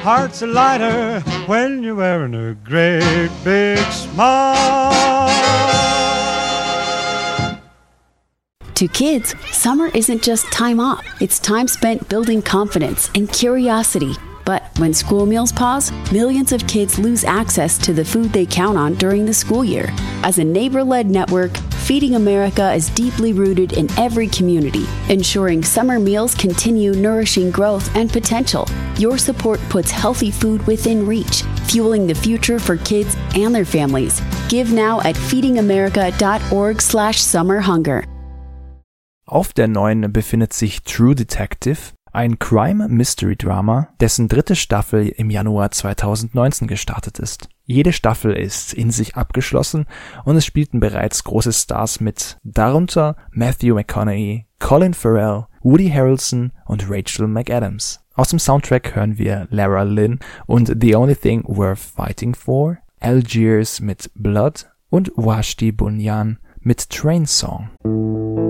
Hearts are lighter when you're wearing a great big smile. To kids, summer isn't just time off. It's time spent building confidence and curiosity. But when school meals pause, millions of kids lose access to the food they count on during the school year. As a neighbor-led network, Feeding America is deeply rooted in every community, ensuring summer meals continue nourishing growth and potential. Your support puts healthy food within reach, fueling the future for kids and their families. Give now at feedingamerica.org/summerhunger. Auf der 9 befindet sich True Detective, ein Crime-Mystery-Drama, dessen 3. Staffel im Januar 2019 gestartet ist. Jede Staffel ist in sich abgeschlossen und es spielten bereits große Stars mit, darunter Matthew McConaughey, Colin Farrell, Woody Harrelson und Rachel McAdams. Aus dem Soundtrack hören wir Lara Lynn und The Only Thing Worth Fighting For, Algiers mit Blood und Washti Bunyan mit Train Song.